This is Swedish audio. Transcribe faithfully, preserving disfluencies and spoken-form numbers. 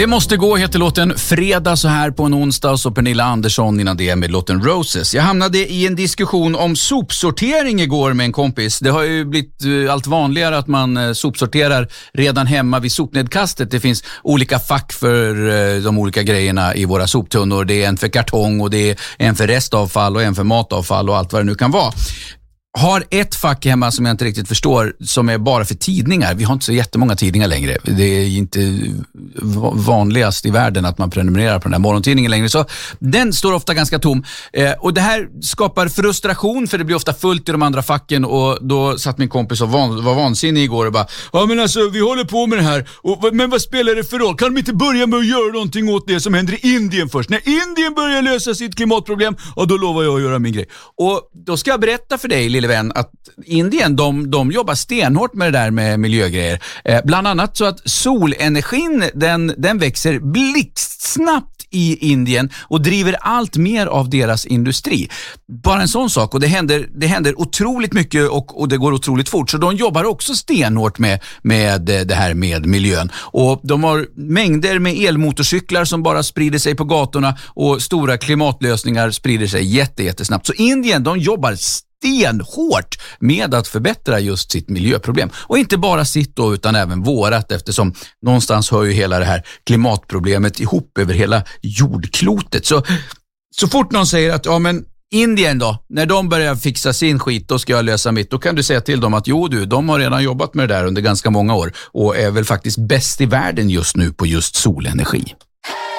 Det måste gå heter låten Fredag så här på en onsdag, så Pernilla Andersson innan det med låten Roses. Jag hamnade i en diskussion om sopsortering igår med en kompis. Det har ju blivit allt vanligare att man sopsorterar redan hemma vid sopnedkastet. Det finns olika fack för de olika grejerna i våra soptunnor. Det är en för kartong och det är en för restavfall och en för matavfall och allt vad det nu kan vara. Har ett fack hemma som jag inte riktigt förstår, som är bara för tidningar. Vi har inte så jättemånga tidningar längre. Det är inte vanligast i världen att man prenumererar på den här morgontidningen längre. Så den står ofta ganska tom. Eh, och det här skapar frustration, för det blir ofta fullt i de andra facken. Och då satt min kompis och van, var vansinnig igår och bara, ja men alltså vi håller på med det här. Och, men vad spelar det för roll? Kan de inte börja med att göra någonting åt det som händer i Indien först? När Indien börjar lösa sitt klimatproblem, och då lovar jag att göra min grej. Och då ska jag berätta för dig, lille vän, att Indien, de, de jobbar stenhårt med det där med miljögrejer. Eh, bland annat så att solenergin, den, den växer blixtsnabbt i Indien och driver allt mer av deras industri. Bara en sån sak, och det händer, det händer otroligt mycket och, och det går otroligt fort. Så de jobbar också stenhårt med, med det här med miljön. Och de har mängder med elmotorcyklar som bara sprider sig på gatorna, och stora klimatlösningar sprider sig jätte, jättesnabbt. Så Indien, de jobbar stenhårt med att förbättra just sitt miljöproblem. Och inte bara sitt då, utan även vårat, eftersom någonstans hör ju hela det här klimatproblemet ihop över hela jordklotet. Så, så fort någon säger att ja men Indien då, när de börjar fixa sin skit, då ska jag lösa mitt. Då kan du säga till dem att jo du, de har redan jobbat med det där under ganska många år och är väl faktiskt bäst i världen just nu på just solenergi.